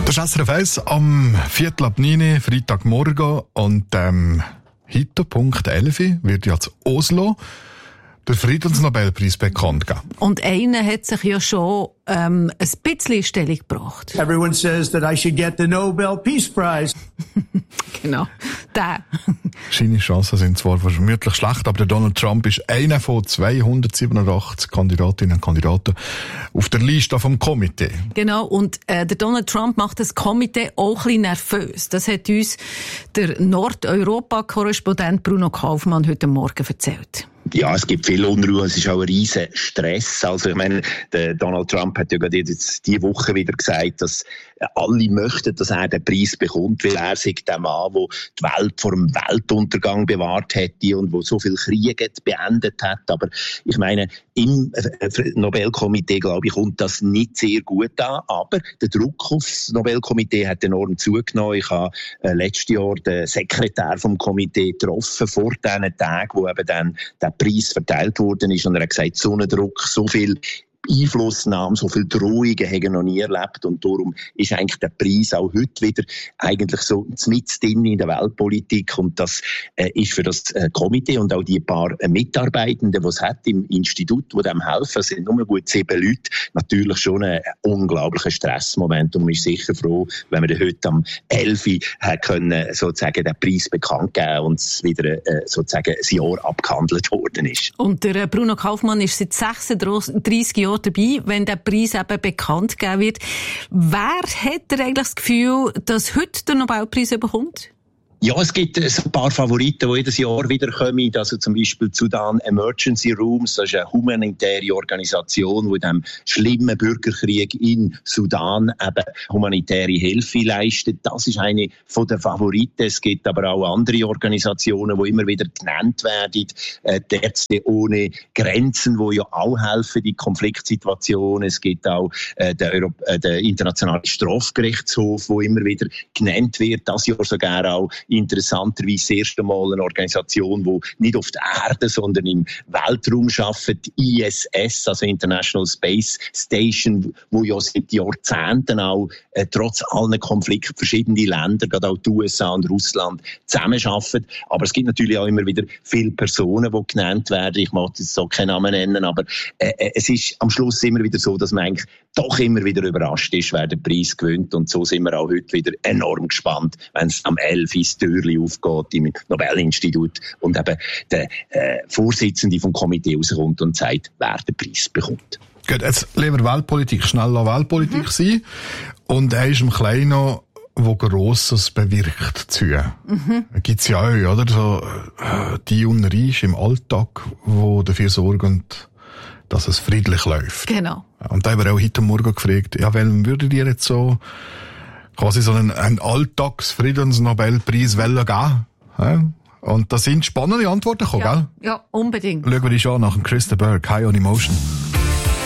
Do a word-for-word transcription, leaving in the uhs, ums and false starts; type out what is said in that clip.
Das ist S R F eins am Viertel ab neun, Freitagmorgen. Und ähm, heute, Punkt elf, wird ja zu Oslo der Friedensnobelpreis bekannt gegeben. Und einer hat sich ja schon ähm, ein bisschen in Stellung gebracht. Everyone says that I should get the Nobel Peace Prize. Genau, der. Seine Chancen sind zwar vermutlich schlecht, aber der Donald Trump ist einer von zweihundertsiebenundachtzig Kandidatinnen und Kandidaten auf der Liste vom Komitee. Genau, und äh, der Donald Trump macht das Komitee auch ein bisschen nervös. Das hat uns der Nordeuropa-Korrespondent Bruno Kaufmann heute Morgen erzählt. Ja, es gibt viel Unruhe, es ist auch ein riesen Stress. Also ich meine, der Donald Trump hat ja gerade jetzt diese Woche wieder gesagt, dass alle möchten, dass er den Preis bekommt, weil er sich der Mann, der die Welt vor dem Weltuntergang bewahrt hätte und wo so viel Kriege beendet hat. Aber ich meine, im Nobelkomitee, glaube ich, kommt das nicht sehr gut an. Aber der Druck auf das Nobelkomitee hat enorm zugenommen. Ich habe äh, letztes Jahr den Sekretär vom Komitee getroffen, vor diesen Tagen, wo eben dann der Preis verteilt worden ist. Und er hat gesagt, so ein Druck, so viel Einflussnahme, so viel Drohungen haben wir noch nie erlebt. Und darum ist eigentlich der Preis auch heute wieder eigentlich so mit drin in der Weltpolitik. Und das äh, ist für das äh, Komitee und auch die paar äh, Mitarbeitenden, die es hat im Institut, die dem helfen, es sind nur gut sieben Leute, natürlich schon ein unglaublicher Stressmoment. Und man ist sicher froh, wenn wir heute am elf Uhr können, sozusagen den Preis bekannt geben und es wieder äh, sozusagen ein Jahr abgehandelt worden ist. Und der Bruno Kaufmann ist seit sechsunddreissig Jahren dabei, wenn der Preis eben bekannt gegeben wird. Wer hat eigentlich das Gefühl, dass heute der Nobelpreis bekommt? Ja, es gibt ein paar Favoriten, die jedes Jahr wieder kommen. Also zum Beispiel Sudan Emergency Rooms. Das ist eine humanitäre Organisation, die in diesem schlimmen Bürgerkrieg in Sudan eben humanitäre Hilfe leistet. Das ist eine von den Favoriten. Es gibt aber auch andere Organisationen, die immer wieder genannt werden. Die Ärzte ohne Grenzen, die ja auch helfen in Konfliktsituationen. Es gibt auch den, Europ- den Internationalen Strafgerichtshof, der immer wieder genannt wird. Das Jahr sogar auch interessanterweise das erste Mal eine Organisation, die nicht auf der Erde, sondern im Weltraum arbeitet, I S S, also International Space Station, wo ja seit Jahrzehnten auch äh, trotz allen Konflikten verschiedene Länder, gerade auch die U S A und Russland, zusammenarbeiten. Aber es gibt natürlich auch immer wieder viele Personen, die genannt werden. Ich mag jetzt so keinen Namen nennen, aber äh, es ist am Schluss immer wieder so, dass man eigentlich doch immer wieder überrascht ist, wer den Preis gewinnt. Und so sind wir auch heute wieder enorm gespannt, wenn es am elf Uhr das Türchen aufgeht im Nobelinstitut und eben der äh, Vorsitzende vom Komitee rauskommt und sagt, wer den Preis bekommt. Gut, jetzt lieber Weltpolitik, schnell Weltpolitik mhm. sein. Und er ist im Kleinen, wo Grosses bewirkt zu. Mhm. Gibt's ja auch, oder? So, äh, die Unreich im Alltag, wo dafür sorgen, dass es friedlich läuft. Genau. Und da haben wir auch heute Morgen gefragt, ja, wem würdet ihr jetzt so quasi so einen, einen Alltagsfriedensnobelpreis wollen geben? Ja? Und da sind spannende Antworten gekommen, ja, gell? Ja, unbedingt. Schauen wir die schon nach dem Chris de Burgh, High on Emotion.